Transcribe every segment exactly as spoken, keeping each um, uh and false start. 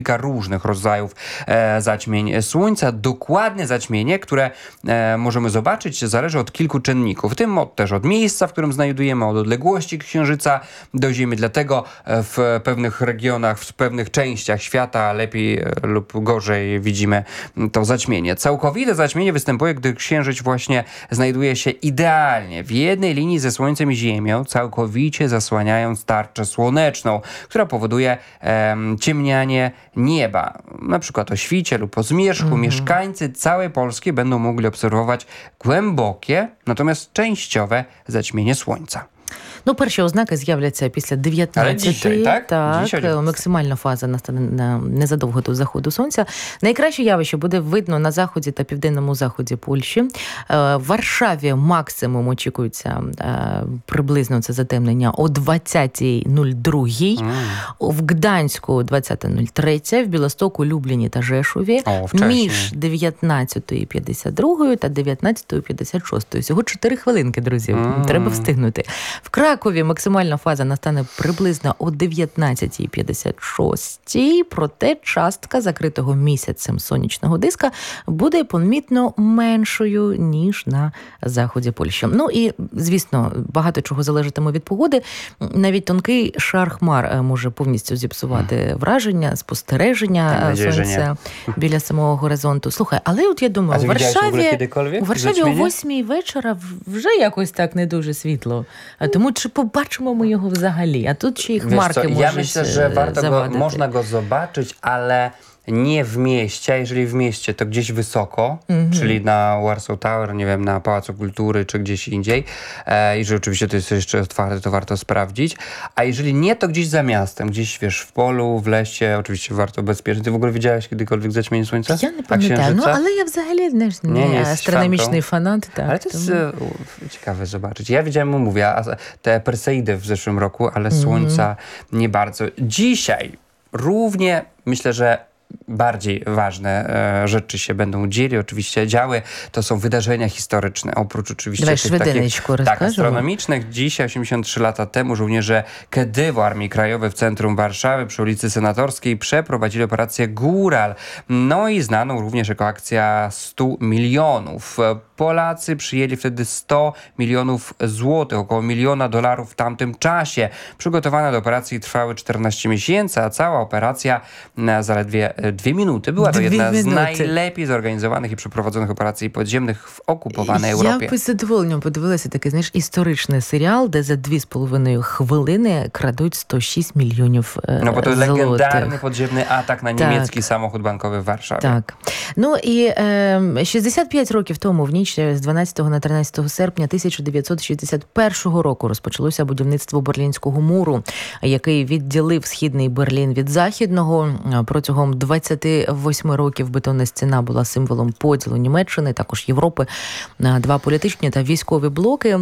kilka różnych rodzajów e, zaćmień Słońca. Dokładne zaćmienie, które e, możemy zobaczyć, zależy od kilku czynników, w tym od, też od miejsca, w którym znajdujemy, od odległości Księżyca do Ziemi. Dlatego w pewnych regionach, w pewnych częściach świata lepiej e, lub gorzej widzimy to zaćmienie. Całkowite zaćmienie występuje, gdy Księżyc właśnie znajduje się idealnie w jednej linii ze Słońcem i Ziemią, całkowicie zasłaniając tarczę słoneczną, która powoduje e, ciemnianie nieba. Na przykład o świcie lub o zmierzchu mm-hmm. mieszkańcy całej Polski będą mogli obserwować głębokie, natomiast częściowe zaćmienie Słońca. Ну, перші ознаки з'являться після дев'ятнадцятої. Так, так Дійсно. максимальна фаза настане незадовго до заходу сонця. Найкраще явище буде видно на заході та південному заході Польщі. В Варшаві максимум очікується приблизно це затемнення о двадцятій нуль другій, mm. в Гданську двадцята нуль третя, в Білостоку, Любліні та Жешові, oh, між дев'ятнадцятою п'ятдесят другою та дев'ятнадцятою п'ятдесят шостою. Всього чотири хвилинки, друзі. Mm. Треба встигнути. В Кракові максимальна фаза настане приблизно о дев'ятнадцятій п'ятдесят шостій, проте частка закритого місяцем сонячного диска буде помітно меншою, ніж на заході Польщі. Ну і, звісно, багато чого залежатиме від погоди. Навіть тонкий шар хмар може повністю зіпсувати враження, спостереження сонця біля самого горизонту. Слухай, але от я думаю, у Варшаві, у Варшаві о восьмій вечора вже якось так не дуже світло. Тому czy popatrzmy mu jego взагалі, a tu ci chmarki może Ja myślę, że warto go, można go zobaczyć, ale nie w mieście, a jeżeli w mieście, to gdzieś wysoko, mm-hmm. czyli na Warsaw Tower, nie wiem, na Pałacu Kultury, czy gdzieś indziej. E, jeżeli oczywiście to jest jeszcze otwarte, to warto sprawdzić. A jeżeli nie, to gdzieś za miastem, gdzieś, wiesz, w polu, w lesie, oczywiście warto bezpiecznie. Ty w ogóle widziałeś kiedykolwiek zaćmienie Słońca? Ja nie pamiętam, no ale ja взагалі, знаєш, nie, nie astronomiczny fanat. Tak, ale to jest to... ciekawe zobaczyć. Ja widziałem, mówię, te Perseidy w zeszłym roku, ale mm-hmm. Słońca nie bardzo. Dzisiaj równie, myślę, że bardziej ważne e, rzeczy się będą dzieli, oczywiście działy. To są wydarzenia historyczne, oprócz oczywiście Dawaj, tych takich tak, astronomicznych. Dzisiaj, osiemdziesiąt trzy lata temu, żołnierze Kedywu Armii Krajowej w centrum Warszawy przy ulicy Senatorskiej przeprowadzili operację Góral. No i znaną również jako akcja stu milionów. Polacy przyjęli wtedy sto milionów złotych, około miliona dolarów w tamtym czasie. Przygotowane do operacji trwały czternaście miesięcy, a cała operacja na zaledwie dwie minuty. Była to dwie jedna minuty. z najlepiej zorganizowanych i przeprowadzonych operacji podziemnych w okupowanej Europie. Я з задоволенням подивилася такий, знаєш, історичний серіал, де за дві з половиною хвилини крадуть сто шість мільйонів злотих. No bo to legendarny podziemny atak na niemiecki tak. samochód bankowy w Warszawie. Так. Ну і е, шістдесят п'ять років тому, в ніч з дванадцятого на тринадцяте серпня тисяча дев'ятсот шістдесят першого року розпочалося будівництво Берлінського муру, який відділив Східний Берлін від Західного. Протягом двадцяти восьми років бетонна стіна була символом поділу Німеччини, також Європи, на два політичні та військові блоки.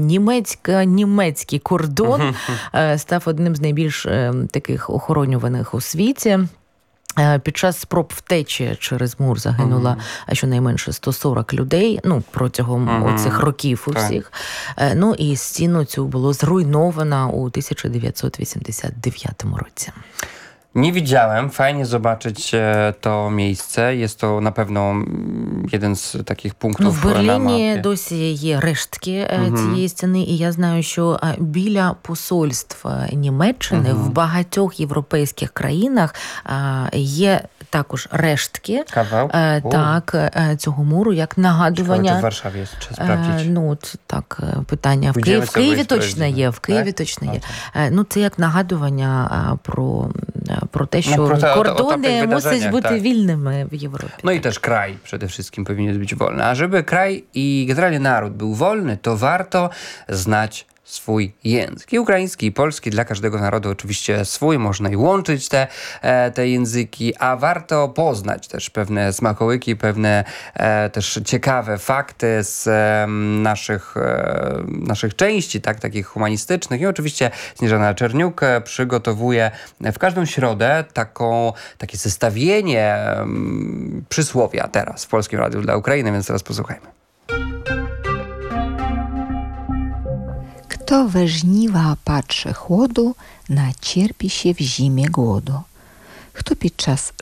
Німецька-німецький кордон став одним з найбільш таких охоронюваних у світі. Під час спроб втечі через мур загинуло uh-huh. щонайменше сто сорок людей, ну, протягом uh-huh. оцих років усіх. Uh-huh. Ну, і стіну цю було зруйновано у тисяча дев'ятсот вісімдесят дев'ятому році. Nie widziałem. Fajnie zobaczyć to miejsce. Jest to na pewno jeden з таких пунктів ну, в Берліні на мапі. Досі є рештки угу. цієї стіни, і я знаю, що біля посольств Німеччини угу. в багатьох європейських країнах є також рештки Кавал? так, цього муру, як нагадування. Чекаю, в Варшаві є, чи справді? Ну, так, питання. В, Київ, в Києві точно є, в Києві так? точно є. Okay. Ну, це як нагадування про про те, що no, про te, korдony muszą być tak. wolnymi w Europie. No i też kraj przede wszystkim powinien być wolny. A żeby kraj i generalnie naród był wolny, to warto znać swój język. I ukraiński, i polski, dla każdego narodu oczywiście swój, można i łączyć te, te języki, a warto poznać też pewne smakołyki, pewne e, też ciekawe fakty z e, naszych, e, naszych części, tak, takich humanistycznych. I oczywiście Śnieżana Czerniuk przygotowuje w każdą środę taką, takie zestawienie e, przysłowia teraz w Polskim Radiu dla Ukrainy, więc teraz posłuchajmy. Kto we żniwa patrzy chłodu, nacierpi się w zimie głodu. хто під час